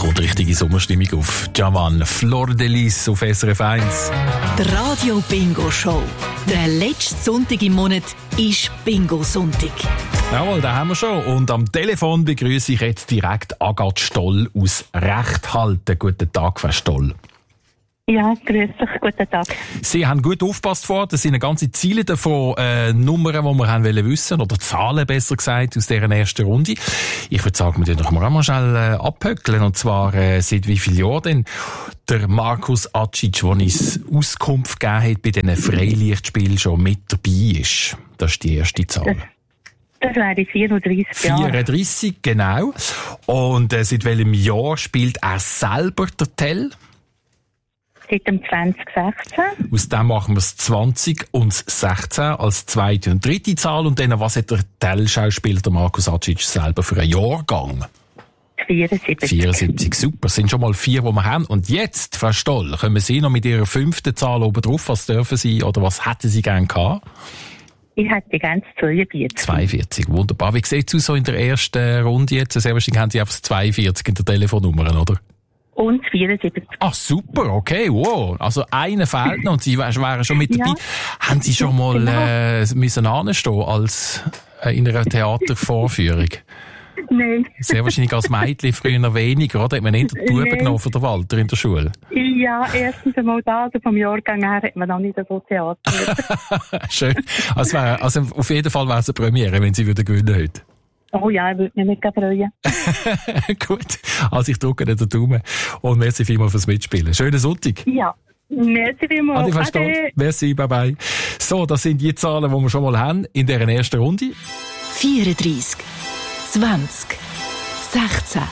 kommt richtige Sommerstimmung auf. Javan, Flor de Lis auf SRF 1. Die Radio Bingo Show. Der letzte Sonntag im Monat ist Bingo-Sonntag. Jawohl, da haben wir schon. Und am Telefon begrüße ich jetzt direkt Agathe Stoll aus Rechthalten. Guten Tag, Frau Stoll. Ja, grüß dich, guten Tag. Sie haben gut aufgepasst vor. Das sind eine ganze Ziele davon, Nummern, die wir haben wissen oder Zahlen besser gesagt aus dieser ersten Runde. Ich würde sagen, wir können doch mal schnell abhöckeln. Und zwar seit wie vielen Jahren denn der Markus Acic, der uns Auskunft gegeben hat, bei diesen Freilichtspielen schon mit dabei ist. Das ist die erste Zahl. Das wäre 34 Jahre. 34, genau. Und seit welchem Jahr spielt er selber der Tell? Seit dem 2016. Aus dem machen wir es 20 und 16 als zweite und dritte Zahl. Und dann, was hat der Tell-Schauspieler, der Markus Acic, selber für einen Jahrgang? 74. 74, super. Das sind schon mal 4, die wir haben. Und jetzt, Frau Stoll, kommen Sie noch mit Ihrer 5. Zahl oben drauf. Was dürfen Sie oder was hätten Sie gerne gehabt? Ich hätte ganz 42. 42, wunderbar. Wie sieht es aus so in der ersten Runde jetzt? Sehr wahrscheinlich haben Sie einfach 42 in der Telefonnummer, oder? Und 74. Ach, super, okay, wow. Also, einer fehlt noch und Sie wären schon mit dabei. Ja. Haben Sie schon mal müssen anstehen als in einer Theatervorführung? Nein. Sehr wahrscheinlich als Mädchen früher weniger, oder? Hat man eher die Buben genommen von der Walter in der Schule? Ja, erstens einmal da, also vom Jahrgang her hat man noch nicht so Theater. Schön. Also auf jeden Fall wäre es eine Premiere, wenn Sie gewinnen heute. Oh ja, ich würde mich nicht freuen. Gut, also ich drücke den Daumen und merci vielmals fürs Mitspielen. Schönen Sonntag. Ja, merci vielmals. Ade. Merci, bye bye. So, das sind die Zahlen, die wir schon mal haben in dieser ersten Runde. 34, 20, 16,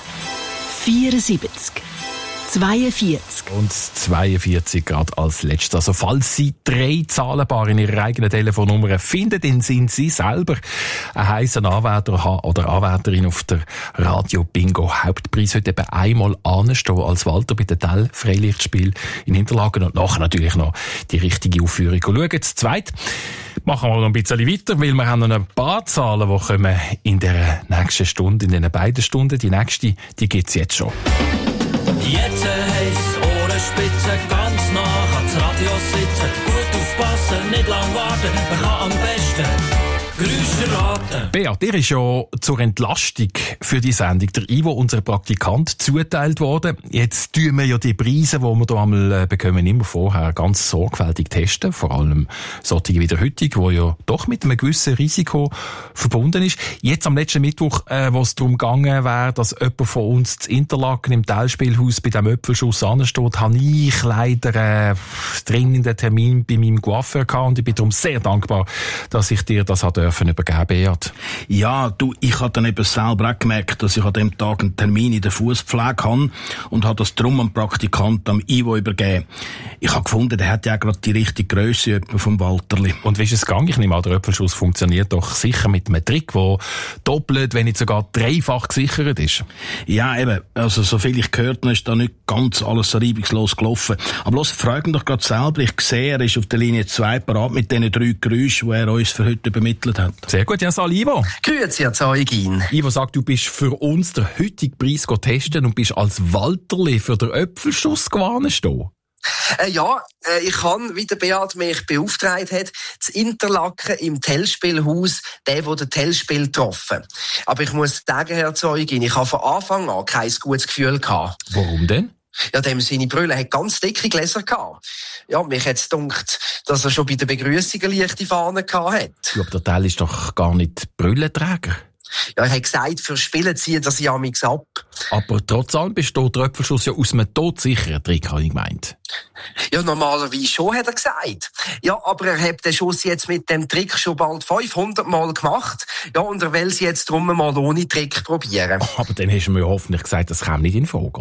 74, 42. Und 42 gerade als letztes. Also falls Sie 3 Zahlenpaare in Ihrer eigenen Telefonnummer finden, dann sind Sie selber ein heisser Anwärter oder Anwärterin auf der Radio Bingo Hauptpreis. Heute eben einmal anstehen als Walter bei den Tell Freilichtspiel in Interlaken und nachher natürlich noch die richtige Aufführung schauen. Zu zweit machen wir noch ein bisschen weiter, weil wir haben noch ein paar Zahlen, die kommen in der nächsten Stunde, in den beiden Stunden. Die nächste, die gibt's jetzt schon. Jetzt heisst Ohrenspitze, ganz nah ans Radio sitzen. Gut aufpassen, nicht lang warten, man kann am besten Geräusche raten. Beat, dir ist ja zur Entlastung für die Sendung der Ivo, unser Praktikant, zugeteilt worden. Jetzt tun wir ja die Preise, die wir hier einmal bekommen, immer vorher ganz sorgfältig testen. Vor allem solche wie der heutige, wo ja doch mit einem gewissen Risiko verbunden ist. Jetzt am letzten Mittwoch, wo es darum gegangen wäre, dass jemand von uns zu Interlaken im Teilspielhaus bei dem Öpfelschuss ansteht, habe ich leider dringenden Termin bei meinem Coiffeur gehabt und ich bin darum sehr dankbar, dass ich dir das übergeben, Beat. Ja, ich habe dann eben selber auch gemerkt, dass ich an dem Tag einen Termin in der Fußpflege habe und habe das drum am Praktikant, am Ivo, übergeben. Ich habe gefunden, der hat ja gerade die richtige Grösse vom Walterli. Und wie ist es gegangen? Ich nehme an, der Öpfelschuss funktioniert doch sicher mit einem Trick, der doppelt, wenn nicht sogar dreifach gesichert ist. Ja, eben. Also, soviel ich gehört habe, ist da nicht ganz alles so reibungslos gelaufen. Aber los, frag ihn doch gerade selber. Ich sehe, er ist auf der Linie 2 parat mit diesen 3 Geräuschen, die er uns für heute übermittelt hat. Sehr gut, ja, sal Ivo. Grüezi, Herr Zeugin. Ivo sagt, du bist für uns den heutigen Preis testen und bist als Walterli für den Öpfelschuss gewonnen stehen. Ich kann, wie der Beat mich beauftragt hat, zu Interlaken im Tellspielhaus, der den Tellspiel getroffen. Aber ich muss sagen, Herr Zeugin, ich habe von Anfang an kein gutes Gefühl gehabt. Warum denn? Ja, seine Brille hat ganz dicke Gläser gehabt. Ja, mich hat's gedacht, dass er schon bei der Begrüßung eine leichte Fahne gehabt hat. Ja, aber der Teil ist doch gar nicht Brillenträger. Ja, er hat gesagt, für Spielen zieht er sie amix ab. Aber trotz allem besteht der Öpfelschuss ja aus einem todsicheren Trick, habe ich gemeint. Ja, normalerweise schon, hat er gesagt. Ja, aber er hat den Schuss jetzt mit dem Trick schon bald 500 Mal gemacht. Ja, und er will sie jetzt drum mal ohne Trick probieren. Aber dann hast du mir ja hoffentlich gesagt, das käme nicht in Frage, oder?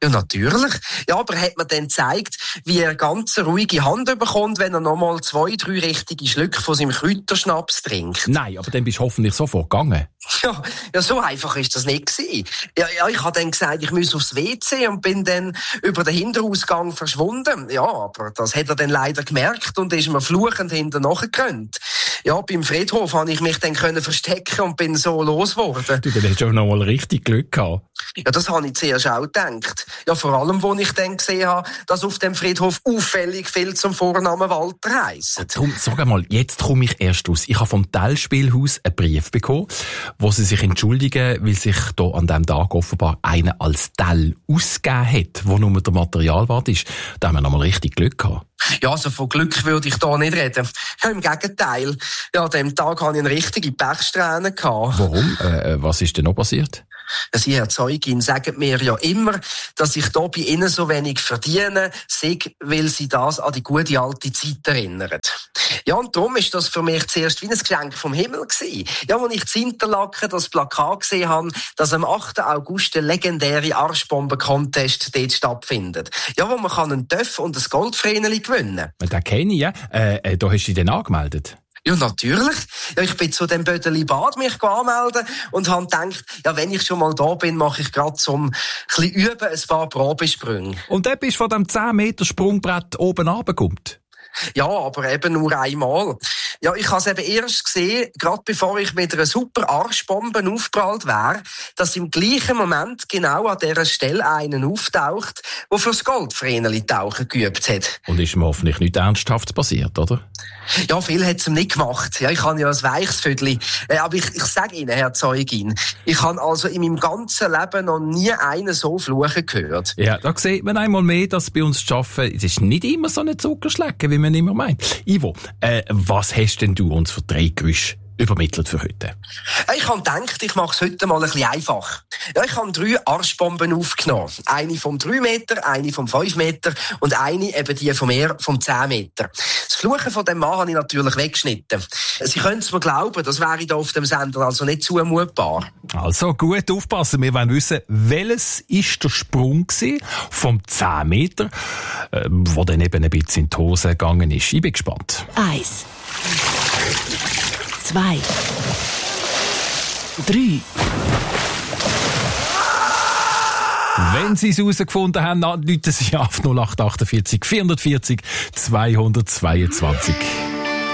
Ja, natürlich. Ja, aber hat man dann gezeigt, wie er ganz eine ruhige Hand bekommt, wenn er nochmal 2-3 richtige Schlücke von seinem Kräuterschnaps trinkt? Nein, aber dann bist du hoffentlich sofort gegangen. Ja, so einfach ist das nicht gewesen. Ja, ich habe dann gesagt, ich muss aufs WC und bin dann über den Hinterausgang verschwunden. Ja, aber das hat er dann leider gemerkt und ist mir fluchend hinterher nachgerannt. Ja, beim Friedhof habe ich mich dann verstecken und bin so losgeworden. Du, dann hast du auch noch mal richtig Glück gehabt. Ja, das habe ich zuerst auch gedacht. Ja, vor allem, als ich dann gesehen habe, dass auf dem Friedhof auffällig viel zum Vornamen Walter heissen. Darum, sag einmal, jetzt komme ich erst aus. Ich habe vom Tell-Spielhaus einen Brief bekommen, wo sie sich entschuldigen, weil sich da an diesem Tag offenbar einer als Tell ausgegeben hat, wo nur der Materialwart ist. Da haben wir noch mal richtig Glück gehabt. Ja, also von Glück würde ich da nicht reden. Ja, im Gegenteil. Ja, an dem Tag hatte ich eine richtige Pechsträhne gehabt. Warum? Was ist denn noch passiert? Sie, Herr Zeugin, sagen mir ja immer, dass ich da bei Ihnen so wenig verdiene, sei, weil Sie das an die gute alte Zeit erinnern. Ja, und darum ist das für mich zuerst wie ein Geschenk vom Himmel gewesen. Ja, als ich in Interlaken das Plakat gesehen habe, dass am 8. August der legendäre Arschbomben-Contest dort stattfindet. Ja, wo man einen Töff und ein Goldvreneli gewinnen kann. Den kenne ich, ja. Da hast du dich dann angemeldet. Ja, natürlich. Ja, ich bin zu dem Bödeli Bad mich anmelden und habe gedacht, ja, wenn ich schon mal da bin, mache ich gerade zum ein üben ein paar Probesprünge. Und dann bist du von dem 10 Meter Sprungbrett oben runtergekommen? Ja, aber eben nur einmal. Ja, ich habe es eben erst gesehen, gerade bevor ich mit einer super Arschbombe aufgeprallt wäre, dass im gleichen Moment genau an dieser Stelle einen auftaucht, der fürs Goldvreneli tauchen geübt hat. Und ist ihm hoffentlich nichts Ernsthaftes passiert, oder? Ja, viel hat es ihm nicht gemacht. Ja, ich habe ja ein weiches Vödli. Aber ich sage Ihnen, Herr Zeugin, ich habe also in meinem ganzen Leben noch nie einen so fluchen gehört. Ja, da sieht man einmal mehr, dass bei uns zu arbeiten, es ist nicht immer so eine Zuckerschlecke, wie man immer meint. Ivo, was hast denn du uns für 3 Geräusche übermittelt für heute? Ich habe gedacht, ich mache es heute mal ein bisschen einfach. Ja, ich habe 3 Arschbomben aufgenommen. Eine vom 3 Meter, eine vom 5 Meter und eine eben die vom 10 Meter. Das Fluchen von dem Mann habe ich natürlich weggeschnitten. Sie können es mir glauben, das wäre da auf dem Sender also nicht zumutbar. Also gut aufpassen, wir wollen wissen, welches ist der Sprung vom 10 Meter, wo dann eben ein bisschen in die Hose gegangen ist. Ich bin gespannt. 1, 2, 3. Wenn Sie es herausgefunden haben, rufen Sie auf 0848 440 222.